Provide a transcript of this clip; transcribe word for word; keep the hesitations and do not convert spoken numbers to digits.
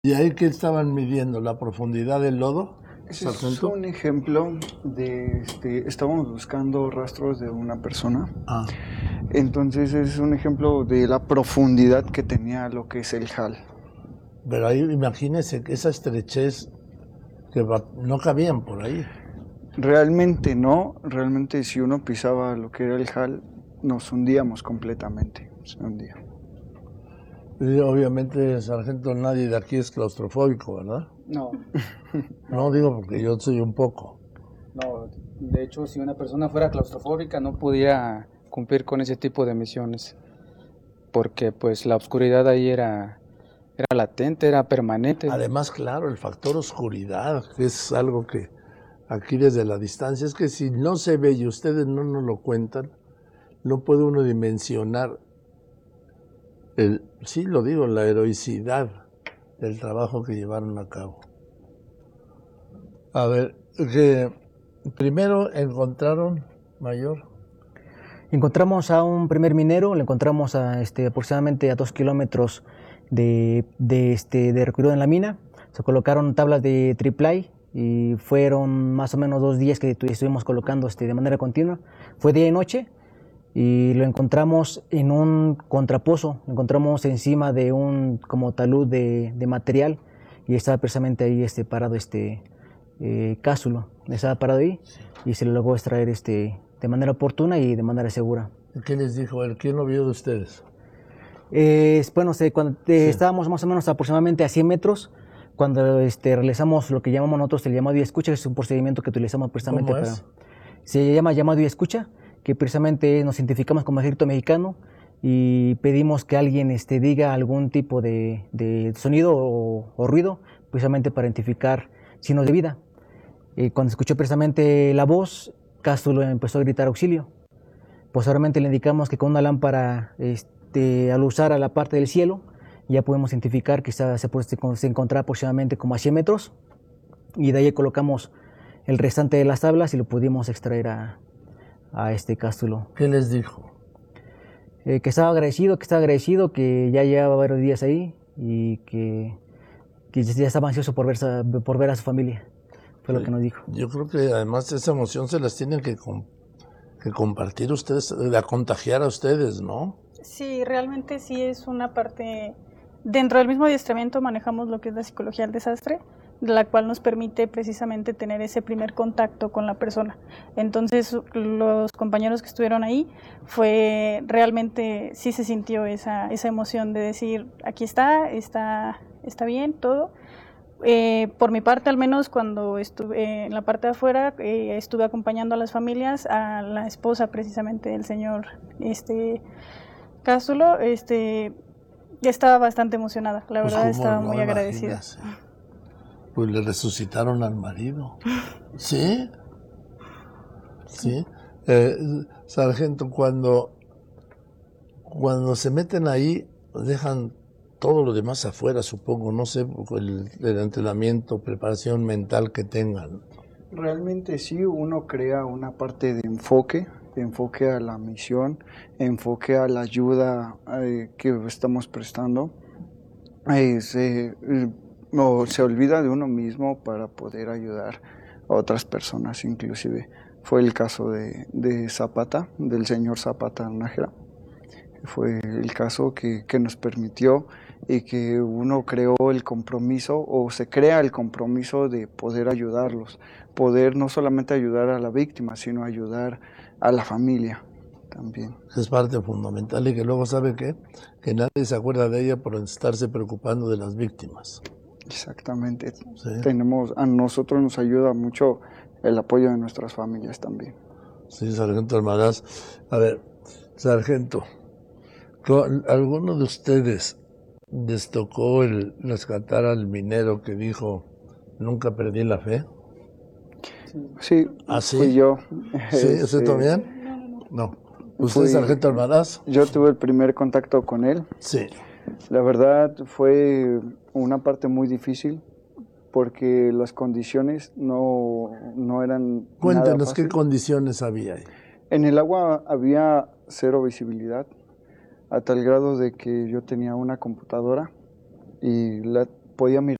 ¿Y ahí qué estaban midiendo? ¿La profundidad del lodo? Ese es un ejemplo de, este, estábamos buscando rastros de una persona. Ah. Entonces es un ejemplo de la profundidad que tenía lo que es el Jal. Pero ahí imagínese que esa estrechez que va, no cabían por ahí. Realmente no, realmente si uno pisaba lo que era el Jal, nos hundíamos completamente, se hundía. Y obviamente, sargento, nadie de aquí es claustrofóbico, ¿verdad? No. No, no digo porque yo soy un poco. No, de hecho, si una persona fuera claustrofóbica no pudiera cumplir con ese tipo de misiones, porque pues la oscuridad ahí era, era latente, era permanente. Además, claro, el factor oscuridad, que es algo que aquí desde la distancia, es que si no se ve y ustedes no nos lo cuentan, no puede uno dimensionar, el, sí lo digo, la heroicidad del trabajo que llevaron a cabo. A ver, que primero encontraron, mayor. Encontramos a un primer minero, lo encontramos a, este, aproximadamente a dos kilómetros de, de, este, de recorrido en la mina. Se colocaron tablas de triplay y fueron más o menos dos días que estuvimos colocando este, de manera continua. Fue día y noche y lo encontramos en un contrapozo, lo encontramos encima de un como talud de, de material y estaba precisamente ahí este, parado este eh, cápsulo, estaba parado ahí y se lo logró extraer este, de manera oportuna y de manera segura. ¿Qué les dijo él? ¿Quién lo vio de ustedes? Eh, bueno, se, cuando eh, Sí. estábamos más o menos aproximadamente a cien metros, cuando este, realizamos lo que llamamos nosotros el llamado y escucha, que es un procedimiento que utilizamos precisamente ¿Cómo para... es? Se llama llamado y escucha, que precisamente nos identificamos como ejército mexicano y pedimos que alguien este, diga algún tipo de, de sonido o, o ruido, precisamente para identificar signos de vida. Eh, cuando escuchó precisamente la voz, Cástulo empezó a gritar auxilio. Posteriormente le indicamos que con una lámpara, este, al usar a la parte del cielo, ya podemos identificar que se, se, se encontraba aproximadamente como a cien metros y de ahí colocamos el restante de las tablas y lo pudimos extraer a, a este Cástulo. ¿Qué les dijo? Eh, que estaba agradecido, que estaba agradecido, que ya llevaba varios días ahí y que, que ya estaba ansioso por ver, por ver a su familia. Fue lo que nos dijo. Yo creo que además esa emoción se las tienen que, que compartir ustedes, de contagiar a ustedes, ¿no? Sí, realmente sí es una parte. Dentro del mismo adiestramiento manejamos lo que es la psicología del desastre, de la cual nos permite precisamente tener ese primer contacto con la persona. Entonces, los compañeros que estuvieron ahí, fue realmente, sí se sintió esa, esa emoción de decir, aquí está, está, está bien, todo. Eh, por mi parte, al menos cuando estuve en la parte de afuera, eh, estuve acompañando a las familias, a la esposa precisamente del señor este, Cástulo, este... estaba bastante emocionada, la verdad, pues estaba no, muy agradecida. Imagínese. Pues le resucitaron al marido. ¿Sí? Sí. Eh, sargento, cuando, cuando se meten ahí, dejan todo lo demás afuera, supongo, no sé, el, el entrenamiento, preparación mental que tengan. Realmente sí, uno crea una parte de enfoque, enfoque a la misión, enfoque a la ayuda eh, que estamos prestando. Eh, se, eh, no, se olvida de uno mismo para poder ayudar a otras personas, inclusive. Fue el caso de, de Zapata, del señor Zapata Nájera. Fue el caso que, que nos permitió y que uno creó el compromiso o se crea el compromiso de poder ayudarlos, poder no solamente ayudar a la víctima, sino ayudar a la familia también. Es parte fundamental y que luego sabe qué, que nadie se acuerda de ella por estarse preocupando de las víctimas. Exactamente. Sí. Tenemos, a nosotros nos ayuda mucho el apoyo de nuestras familias también. Sí, sargento Almaraz. A ver, sargento, ¿alguno de ustedes les tocó el rescatar al minero que dijo, nunca perdí la fe? Sí, ¿Ah, sí? fui yo. ¿Sí? ¿Usted también? No, no, no. No. ¿Usted, sargento Almaraz? Yo tuve el primer contacto con él. Sí. La verdad fue una parte muy difícil porque las condiciones no, no eran Cuéntenos nada fácil. ¿Qué condiciones había ahí? En el agua había cero visibilidad, a tal grado de que yo tenía una computadora y la podía mirar